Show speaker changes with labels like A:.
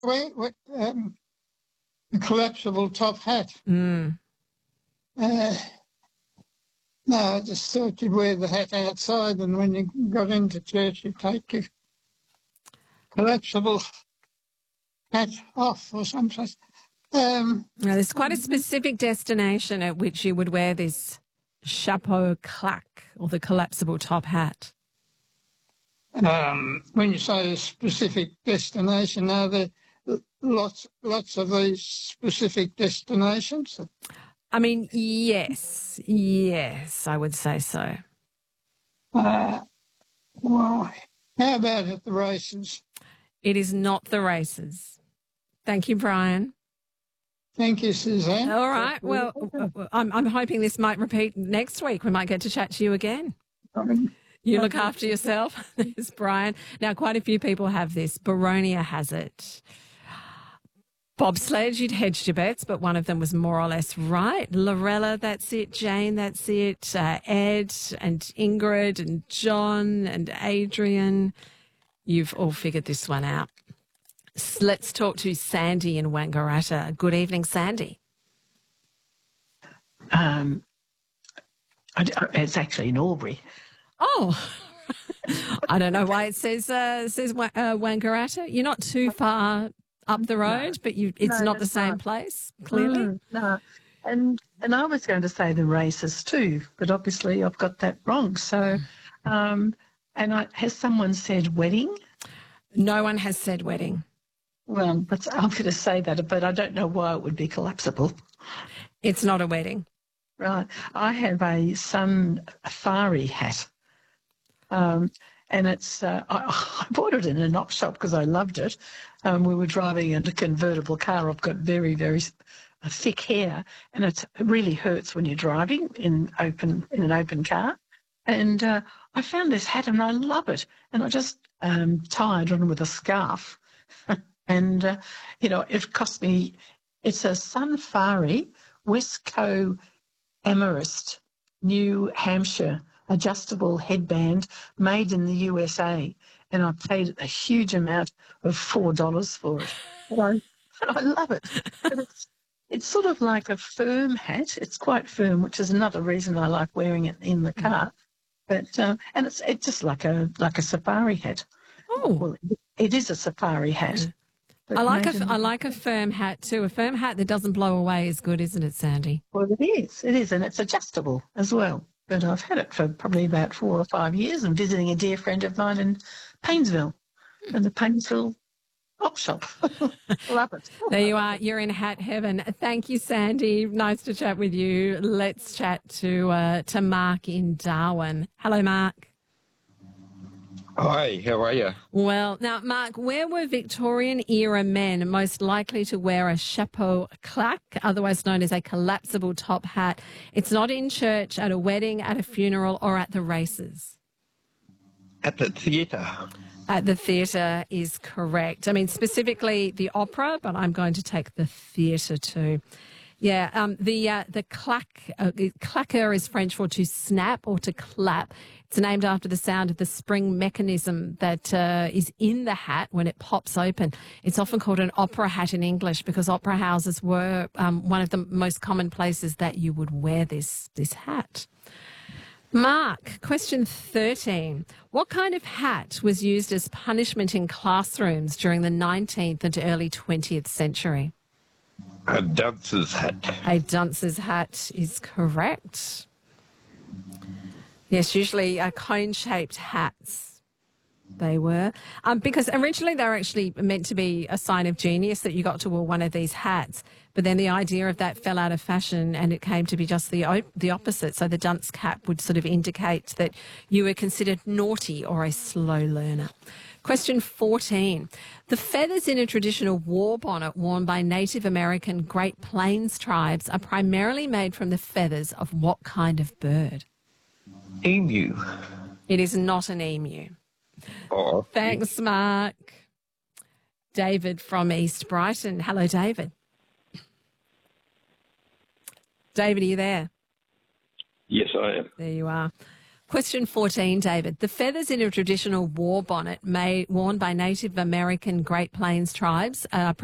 A: a collapsible top hat.
B: Mm.
A: No, I just thought you'd wear the hat outside, and when you got into church, you'd take your collapsible hat off or something.
B: Now, there's quite a specific destination at which you would wear this chapeau claque or the collapsible top hat.
A: When you say a specific destination, are there lots of these specific destinations?
B: I mean, yes, I would say so.
A: Well, how about at the races?
B: It is not the races. Thank you, Brian.
A: Thank you, Suzanne.
B: All right. Well, I'm hoping this might repeat next week. We might get to chat to you again. You look after yourself. There's Brian. Now, quite a few people have this. Baronia has it. Bobsledge, you'd hedged your bets, but one of them was more or less right. Lorella, that's it. Jane, that's it. Ed and Ingrid and John and Adrian. You've all figured this one out. Let's talk to Sandy in Wangaratta. Good evening, Sandy.
C: It's actually in Albury.
B: Oh, I don't know why it says Wangaratta. You're not too far up the road, but it's not the same place, clearly.
C: No, and I was going to say the races too, but obviously I've got that wrong. So, has someone said wedding?
B: No one has said wedding.
C: Well, I'm going to say that, but I don't know why it would be collapsible.
B: It's not a wedding.
C: Right. I have a safari hat. And it's I bought it in an op shop because I loved it. We were driving in a convertible car. I've got very, very thick hair, and it really hurts when you're driving in an open car. And I found this hat, and I love it. And I just tied on with a scarf. And, it cost me, it's a Sunfari Westco Amethyst, New Hampshire, adjustable headband made in the USA. And I paid a huge amount of $4 for it. But I love it. But it's sort of like a firm hat. It's quite firm, which is another reason I like wearing it in the car. But and it's just like a safari hat.
B: Oh,
C: well, it is a safari hat.
B: I like a firm hat too. A firm hat that doesn't blow away is good, isn't it, Sandy?
C: Well, it is, and it's adjustable as well. But I've had it for probably about 4 or 5 years. I'm visiting a dear friend of mine in Paynesville, in the Paynesville op shop. Love it.
B: There you are. You're in hat heaven. Thank you, Sandy. Nice to chat with you. Let's chat to Mark in Darwin. Hello, Mark.
D: Hi, how are you?
B: Well, now, Mark, where were Victorian-era men most likely to wear a chapeau claque, otherwise known as a collapsible top hat? It's not in church, at a wedding, at a funeral, or at the races.
D: At the theatre.
B: At the theatre is correct. I mean, specifically the opera, but I'm going to take the theatre too. Yeah, the claque, claqueur is French for to snap or to clap. It's named after the sound of the spring mechanism that is in the hat when it pops open. It's often called an opera hat in English because opera houses were one of the most common places that you would wear this hat. Mark, question 13. What kind of hat was used as punishment in classrooms during the 19th and early 20th century?
D: A dunce's hat.
B: A dunce's hat is correct. Yes, usually cone-shaped hats they were. Because originally they were actually meant to be a sign of genius that you got to wear one of these hats. But then the idea of that fell out of fashion and it came to be just the opposite. So the dunce cap would sort of indicate that you were considered naughty or a slow learner. Question 14. The feathers in a traditional war bonnet worn by Native American Great Plains tribes are primarily made from the feathers of what kind of bird?
D: Emu.
B: It is not an emu.
D: Oh.
B: Thanks, Mark. David from East Brighton. Hello, David. David, are you there?
D: Yes, I am.
B: There you are. Question 14, David. The feathers in a traditional war bonnet worn by Native American Great Plains tribes are